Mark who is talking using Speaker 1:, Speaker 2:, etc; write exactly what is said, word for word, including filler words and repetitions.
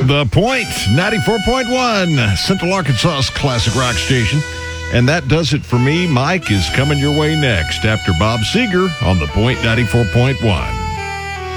Speaker 1: The Point, ninety-four point one, Central Arkansas's classic rock station. And that does it for me. Mike is coming your way next after Bob Seger on The Point ninety-four point one.